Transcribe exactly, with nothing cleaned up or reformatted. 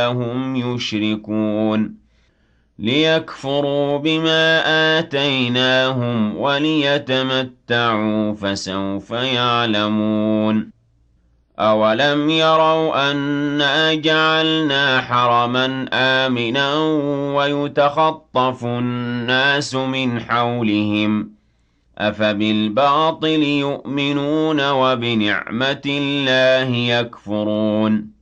هم يشركون ليكفروا بما آتيناهم وليتمتعوا فسوف يعلمون أولم يروا أنا جعلنا حرما آمنا ويتخطف الناس من حولهم أفبالباطل يؤمنون وبنعمة الله يكفرون